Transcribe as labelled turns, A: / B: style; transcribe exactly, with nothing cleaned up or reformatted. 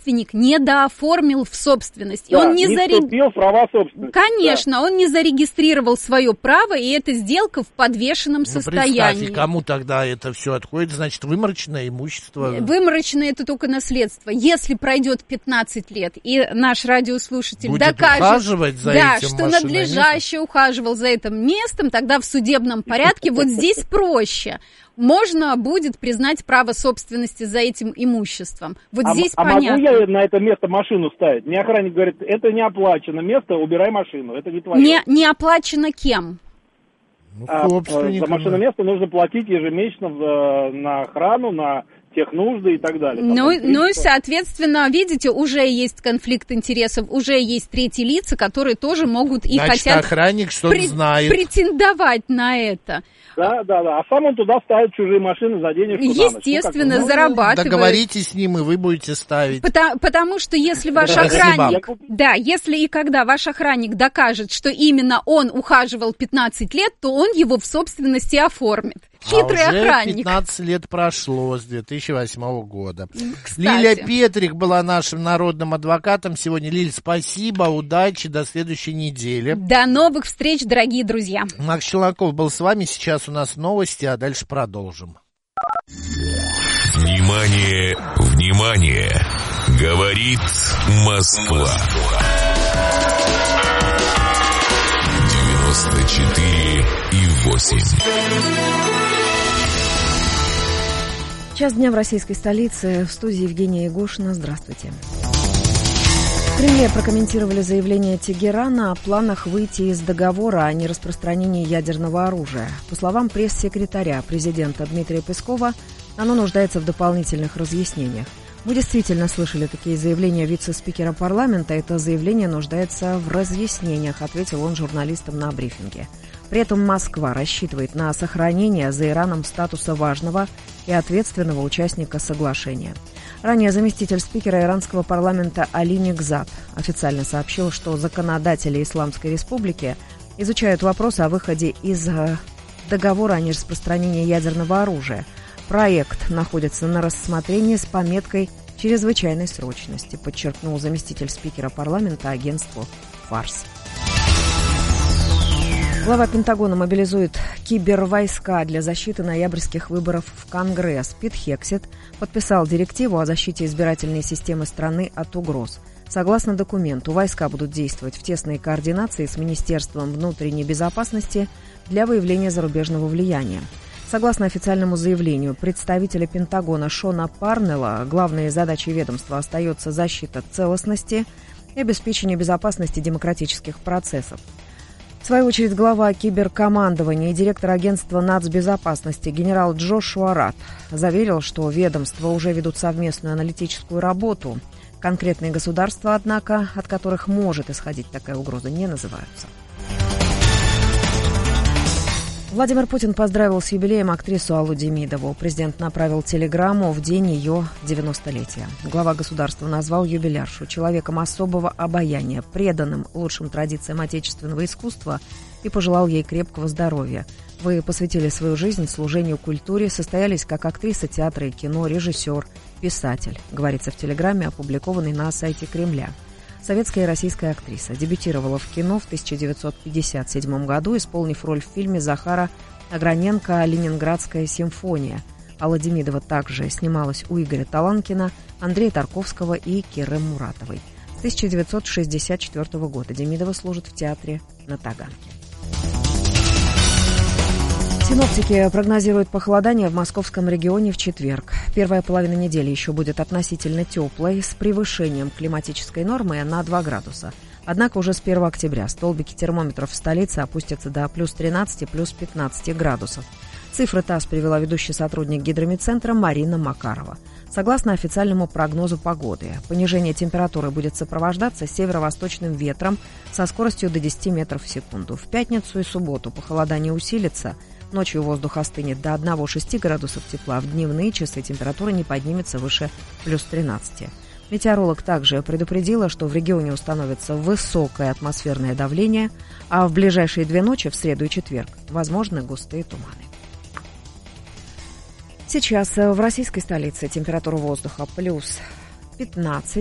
A: собственник недооформил в собственность.
B: Да,
A: и он не,
B: не
A: зарег...
B: вступил в права собственности.
A: Конечно,
B: да.
A: он не зарегистрировал свое право, и эта сделка в подвешенном
C: ну,
A: состоянии.
C: Представьте, кому тогда это все отходит, значит, вымороченное имущество.
A: Вымороченное это только наследство. Если пройдет пятнадцать лет, и наш радиослушатель
C: будет
A: докажет,
C: ухаживать за
A: да,
C: этим
A: что надлежаще ухаживал за этим местом, тогда в судебном порядке вот здесь проще. Можно будет признать право собственности за этим имуществом. Вот
B: а,
A: здесь
B: а
A: понятно.
B: могу я на это место машину ставить? Мне охранник говорит, это не оплачено место, убирай машину, это не твое.
A: Не, не оплачено кем?
C: Ну,
B: а, за машиноместо нужно платить ежемесячно в, на охрану, на технужды и так далее.
A: Ну, ну и, соответственно, видите, уже есть конфликт интересов, уже есть третьи лица, которые тоже могут и
C: Значит,
A: хотят
C: охранник что-то
A: пре-
C: знает.
A: претендовать на это.
B: Да, да, да. А сам он туда ставит чужие машины за денежку.
A: Естественно,
B: ну,
A: зарабатывает.
C: Договоритесь с ним, и вы будете ставить.
A: Потому, потому что если ваш
C: Спасибо.
A: охранник, да, если и когда ваш охранник докажет, что именно он ухаживал пятнадцать лет, то он его в собственности оформит. Хитрый
C: а уже
A: охранник.
C: пятнадцать лет прошло с две тысячи восьмого года.
A: Кстати.
C: Лилия Петрик была нашим народным адвокатом сегодня. Лиль, спасибо, удачи, до следующей недели.
A: До новых встреч, дорогие друзья.
C: Макс Челноков был с вами. Сейчас у нас новости, а дальше продолжим.
D: Внимание, внимание! Говорит Москва. девяносто четыре и восемь.
E: Час дня в российской столице. В студии Евгения Егошина. Здравствуйте. В Кремле прокомментировали заявление Тегерана о планах выйти из договора о нераспространении ядерного оружия. По словам пресс-секретаря президента Дмитрия Пескова, оно нуждается в дополнительных разъяснениях. Мы действительно слышали такие заявления вице-спикера парламента. Это заявление нуждается в разъяснениях, ответил он журналистам на брифинге. При этом Москва рассчитывает на сохранение за Ираном статуса важного и ответственного участника соглашения. Ранее заместитель спикера иранского парламента Али Нигзат официально сообщил, что законодатели Исламской Республики изучают вопросы о выходе из договора о нераспространении ядерного оружия. Проект находится на рассмотрении с пометкой чрезвычайной срочности, подчеркнул заместитель спикера парламента агентству «Фарс». Глава Пентагона мобилизует кибервойска для защиты ноябрьских выборов в Конгресс. Пит Хексет подписал директиву о защите избирательной системы страны от угроз. Согласно документу, войска будут действовать в тесной координации с Министерством внутренней безопасности для выявления зарубежного влияния. Согласно официальному заявлению представителя Пентагона Шона Парнелла, главной задачей ведомства остается защита целостности и обеспечение безопасности демократических процессов. В свою очередь, глава киберкомандования и директор агентства нацбезопасности генерал Джошуа Рат заверил, что ведомства уже ведут совместную аналитическую работу. Конкретные государства, однако, от которых может исходить такая угроза, не называются. Владимир Путин поздравил с юбилеем актрису Аллу Демидову. Президент направил телеграмму в день ее девяностолетия. Глава государства назвал юбиляршу человеком особого обаяния, преданным лучшим традициям отечественного искусства и пожелал ей крепкого здоровья. Вы посвятили свою жизнь служению культуре, состоялись как актриса театра и кино, режиссер, писатель, говорится в телеграмме, опубликованной на сайте Кремля. Советская и российская актриса дебютировала в кино в тысяча девятьсот пятьдесят седьмом году, исполнив роль в фильме Захара Ограненко «Ленинградская симфония». Алла Демидова также снималась у Игоря Таланкина, Андрея Тарковского и Киры Муратовой. С тысяча девятьсот шестьдесят четвёртого года Демидова служит в театре на Таганке. Синоптики прогнозируют похолодание в московском регионе в четверг. Первая половина недели еще будет относительно теплой, с превышением климатической нормы на два градуса. Однако уже с первого октября столбики термометров в столице опустятся до плюс тринадцати, плюс пятнадцати градусов. Цифры ТАСС привела ведущий сотрудник гидромедцентра Марина Макарова. Согласно официальному прогнозу погоды, понижение температуры будет сопровождаться северо-восточным ветром со скоростью до десяти метров в секунду. В пятницу и субботу похолодание усилится. Ночью воздух остынет до одного - шести градусов тепла. В дневные часы температура не поднимется выше плюс тринадцати. Метеоролог также предупредила, что в регионе установится высокое атмосферное давление, а в ближайшие две ночи, в среду и четверг, возможны густые туманы. Сейчас в российской столице температура воздуха плюс пятнадцать.